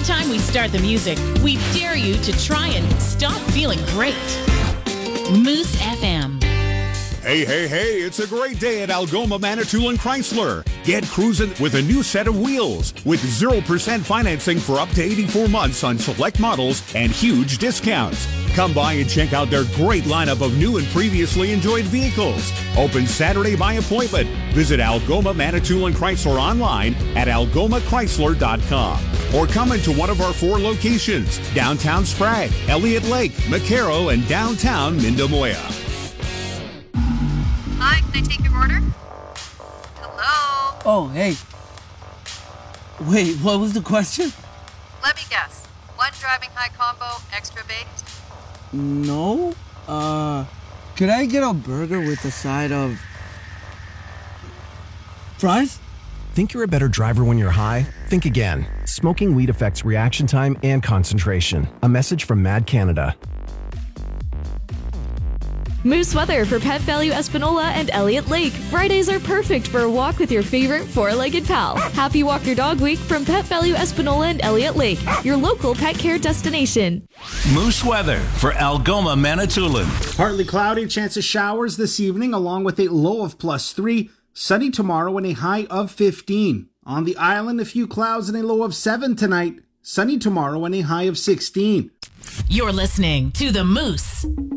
time we start the music, we dare you to try and stop feeling great. Moose FM. Hey, it's a great day at Algoma Manitoulin Chrysler. Get cruising with a new set of wheels with 0% financing for up to 84 months on select models and huge discounts. Come by and check out their great lineup of new and previously enjoyed vehicles. Open Saturday by appointment. Visit Algoma Manitoulin Chrysler online at algomachrysler.com or come into one of our 4 locations: downtown Sprague, Elliott Lake, McCarrow, and downtown Mindamoya. Hi, can I take your order? Hello? Oh, hey. Wait, what was the question? Let me guess. One driving high combo, extra baked? No. Could I get a burger with a side of fries? Think you're a better driver when you're high? Think again. Smoking weed affects reaction time and concentration. A message from Mad Canada. Moose weather for Pet Value Espanola and Elliott Lake. Fridays are perfect for a walk with your favorite 4-legged pal. Happy Walk Your Dog Week from Pet Value Espanola and Elliott Lake, your local pet care destination. Moose weather for Algoma Manitoulin. Partly cloudy, chance of showers this evening, along with a low of +3. Sunny tomorrow and a high of 15. On the island, a few clouds and a low of 7 tonight. Sunny tomorrow and a high of 16. You're listening to The Moose.